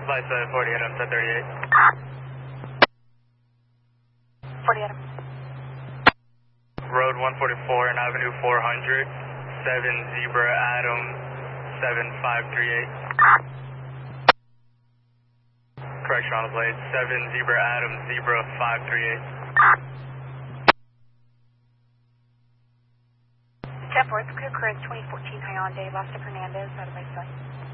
Flight 740 Adam 1038. 40 Adam. Road 144 and Avenue 400, 7 Zebra Adam 7538. Correction on the blade, 7 Zebra Adam Zebra 538. Jeff Worth, Crew Current 2014 Hyundai, Las Fernandez, out of my sight.